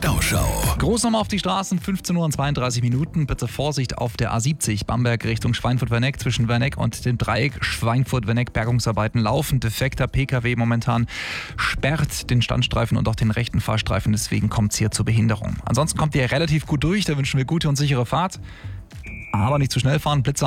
Stauschau. Groß nochmal auf die Straßen, 15 Uhr und 32 Minuten. Bitte Vorsicht auf der A70 Bamberg Richtung Schweinfurt-Werneck. Zwischen Werneck und dem Dreieck Schweinfurt-Werneck Bergungsarbeiten laufen. Defekter PKW momentan sperrt den Standstreifen und auch den rechten Fahrstreifen. Deswegen kommt es hier zur Behinderung. Ansonsten kommt ihr relativ gut durch. Da wünschen wir gute und sichere Fahrt. Aber nicht zu schnell fahren. Blitzer